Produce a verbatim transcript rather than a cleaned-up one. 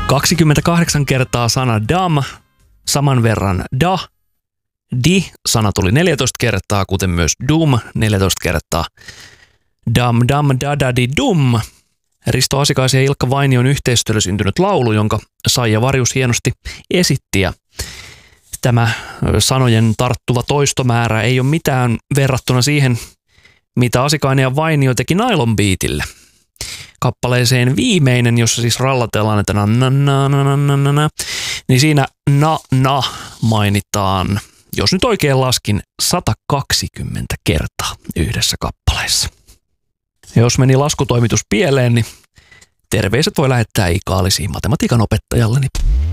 kaksikymmentäkahdeksan kertaa sana dam, saman verran da, di-sana tuli neljätoista kertaa, kuten myös dum neljätoista kertaa. Dam, dam, da, da, di, dum. Risto Asikaisen ja Ilkka Vainion yhteistyöllä syntynyt laulu, jonka Saija Varjus hienosti esitti. Ja tämä sanojen tarttuva toistomäärä ei ole mitään verrattuna siihen, mitä Asikainen ja Vainio teki Nylon Beatille. Kappaleeseen viimeinen, jossa siis rallatellaan, että na na na na na na na, niin siinä na na mainitaan, jos nyt oikein laskin, sata kaksikymmentä kertaa yhdessä kappaleessa. Ja jos meni laskutoimitus pieleen, niin terveiset voi lähettää Ika Alisiin matematiikan opettajalleni.